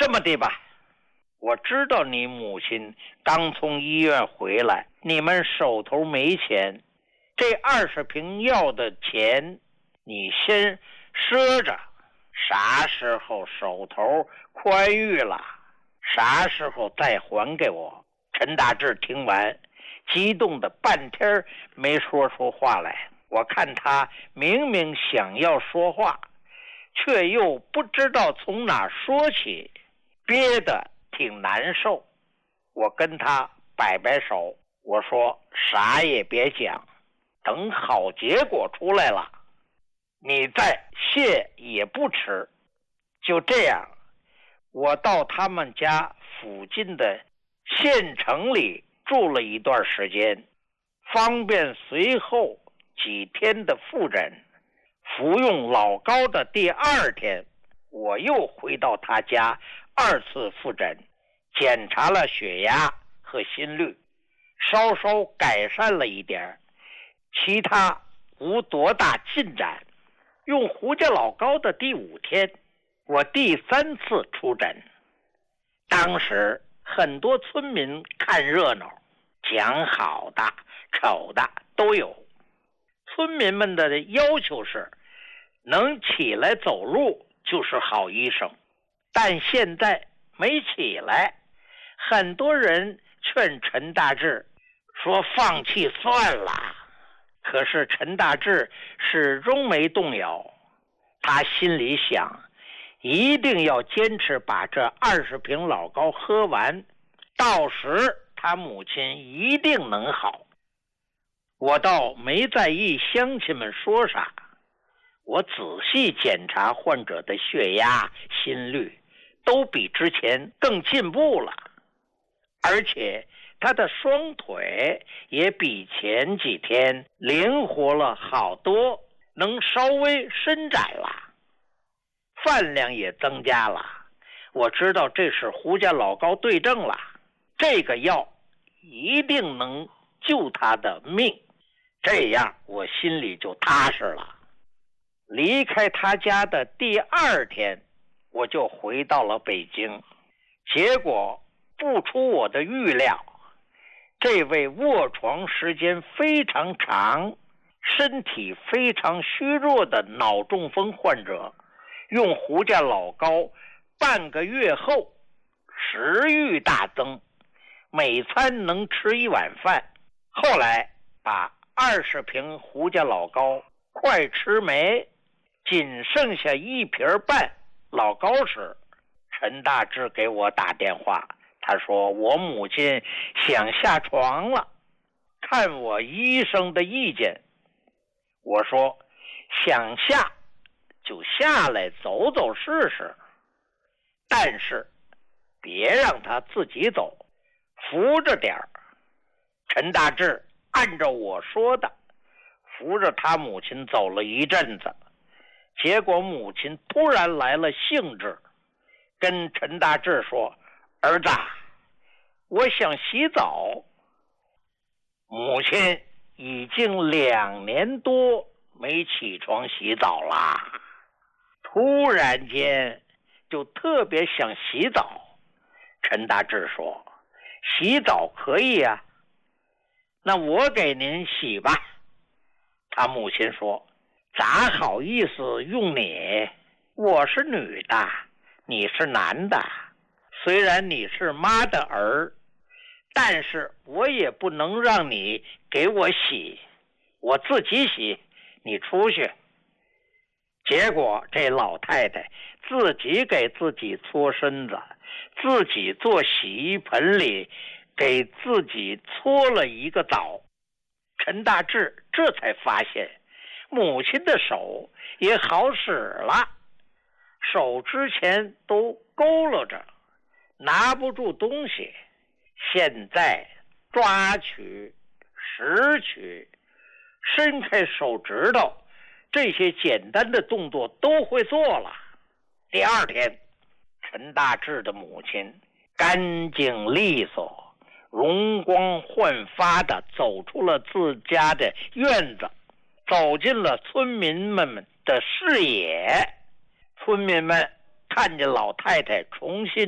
么的吧，我知道你母亲刚从医院回来，你们手头没钱，这20瓶药的钱你先赊着，啥时候手头宽裕了，啥时候再还给我。陈大志听完，激动的半天没说出话来。我看他明明想要说话，却又不知道从哪说起，憋得挺难受。我跟他摆摆手，我说啥也别讲，等好结果出来了，你再谢也不迟。就这样，我到他们家附近的县城里住了一段时间，方便随后几天的复诊。服用老膏的第2天，我又回到他家2次复诊，检查了血压和心率，稍稍改善了一点，其他无多大进展。用胡家老膏的第5天，我第3次出诊。当时很多村民看热闹，讲好的丑的都有。村民们的要求是能起来走路就是好医生，但现在没起来，很多人劝陈大志说放弃算了。可是陈大志始终没动摇，他心里想，一定要坚持把这20瓶老膏喝完，到时他母亲一定能好。我倒没在意乡亲们说啥，我仔细检查患者的血压、心率，都比之前更进步了，而且他的双腿也比前几天灵活了好多，能稍微伸展了，饭量也增加了。我知道这是胡家老膏对症了，这个药一定能救他的命，这样我心里就踏实了。离开他家的第2天，我就回到了北京。结果不出我的预料，这位卧床时间非常长、身体非常虚弱的脑中风患者，用胡家老膏半个月后，食欲大增，每餐能吃1碗饭。后来把20瓶胡家老膏快吃没，仅剩下1瓶半老膏时，陈大志给我打电话，他说我母亲想下床了，看我医生的意见。我说想下就下来走走试试，但是别让他自己走，扶着点儿。陈大志按照我说的扶着他母亲走了一阵子，结果母亲突然来了兴致，跟陈大志说，儿子，我想洗澡。母亲已经2年多没起床洗澡啦，突然间就特别想洗澡。陈大志说，洗澡可以啊，那我给您洗吧。他母亲说，咋好意思用你，我是女的，你是男的，虽然你是妈的儿，但是我也不能让你给我洗，我自己洗，你出去。结果这老太太自己给自己搓身子，自己坐洗衣盆里给自己搓了一个澡。陈大志这才发现母亲的手也好使了，手之前都佝偻着，拿不住东西，现在抓取、拾取、伸开手指头，这些简单的动作都会做了。第2天，陈大志的母亲干净利索、容光焕发地走出了自家的院子，走进了村民们的视野。村民们看见老太太重新